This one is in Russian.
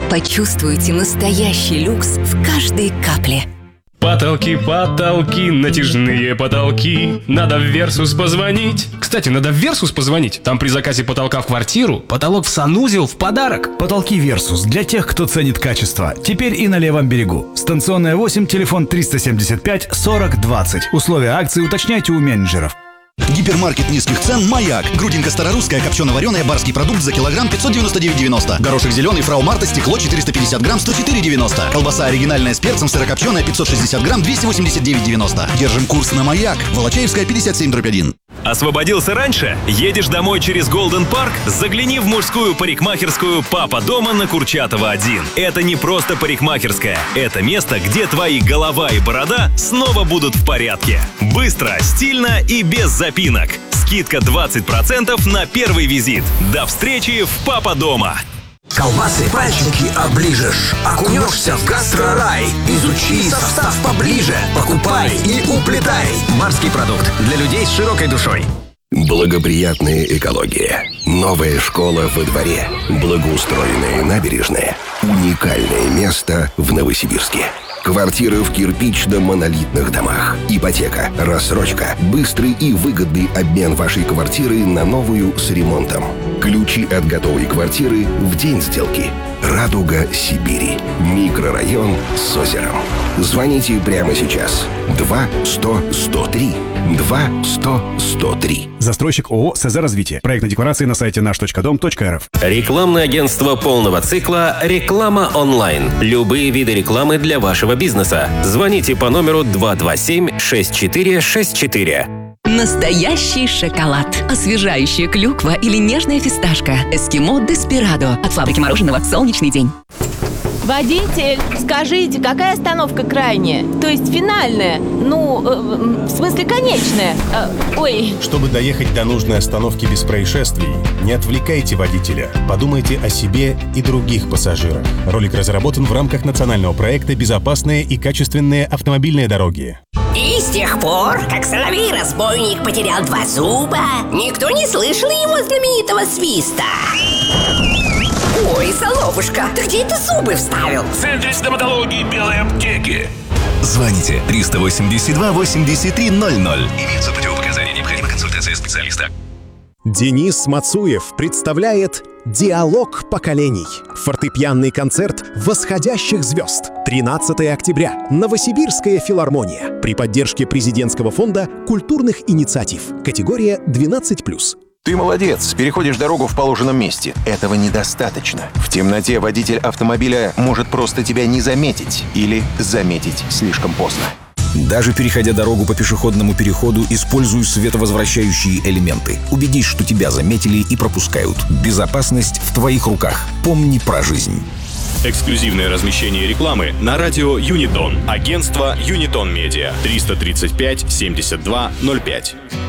Почувствуйте настоящий люкс в каждой капле. Потолки, натяжные потолки. Надо в Версус позвонить. Кстати, надо в Версус позвонить. Там при заказе потолка в квартиру потолок в санузел в подарок. Потолки Версус для тех, кто ценит качество. Теперь и на левом берегу. Станционная 8, телефон 375 40 20. Условия акции уточняйте у менеджеров. Гипермаркет низких цен «Маяк». Грудинка старорусская, копчено-вареная, барский продукт за килограмм 599,90. Горошек зеленый, фрау Марта, стекло 450 грамм 104,90. Колбаса оригинальная с перцем сырокопченая 560 грамм 289,90. Держим курс на «Маяк». Волочаевская, 57/1. Освободился раньше? Едешь домой через Голден Парк? Загляни в мужскую парикмахерскую «Папа дома» на Курчатова 1. Это не просто парикмахерская. Это место, где твои голова и борода снова будут в порядке. Быстро, стильно и без запинок. Скидка 20% на первый визит. До встречи в «Папа дома». Колбасы пальчики оближешь, окунешься в гастрорай. Изучи состав поближе, покупай и уплетай. Марский продукт для людей с широкой душой. Благоприятная экология. Новая школа во дворе. Благоустроенная набережная. Уникальное место в Новосибирске. Квартиры в кирпично-монолитных домах. Ипотека, рассрочка, быстрый и выгодный обмен вашей квартиры на новую с ремонтом. Ключи от готовой квартиры в день сделки. «Радуга Сибири». Микрорайон с озером. Звоните прямо сейчас. 2-100-103. 2-100-103. Застройщик ООО «СЗ Развитие». Проектная декларация на сайте наш.дом.рф. Рекламное агентство полного цикла «Реклама онлайн». Любые виды рекламы для вашего бизнеса. Звоните по номеру 227-6464. Настоящий шоколад. Освежающая клюква или нежная фисташка. Эскимо Деспирадо. От фабрики мороженого «Солнечный день». Водитель, скажите, какая остановка крайняя? То есть финальная? В смысле конечная? Чтобы доехать до нужной остановки без происшествий, не отвлекайте водителя. Подумайте о себе и других пассажирах. Ролик разработан в рамках национального проекта «Безопасные и качественные автомобильные дороги». И с тех пор, как соловей-разбойник потерял 2 зуба, никто не слышал его знаменитого свиста. Ой, Соловушка, ты где это зубы вставил? В центре стоматологии белой аптеки. Звоните 382-8300. Имеются противопоказания, необходима консультация специалиста. Денис Мацуев представляет «Диалог поколений». Фортепианный концерт восходящих звезд. 13 октября. Новосибирская филармония. При поддержке президентского фонда культурных инициатив. Категория 12+. Ты молодец, переходишь дорогу в положенном месте. Этого недостаточно. В темноте водитель автомобиля может просто тебя не заметить или заметить слишком поздно. Даже переходя дорогу по пешеходному переходу, используй световозвращающие элементы. Убедись, что тебя заметили и пропускают. Безопасность в твоих руках. Помни про жизнь. Эксклюзивное размещение рекламы на радио Юнитон. Агентство Юнитон Медиа. 335-72-05.